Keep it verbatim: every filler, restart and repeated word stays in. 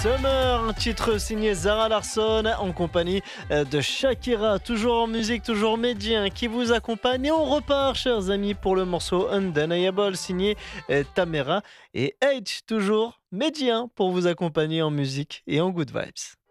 Summer, un titre signé Zara Larsson en compagnie euh, de Shakira, toujours en musique, toujours médien qui vous accompagne. Et on repart, chers amis, pour le morceau Undeniable signé euh, Tamera et H, toujours médien pour vous accompagner en musique et en good vibes.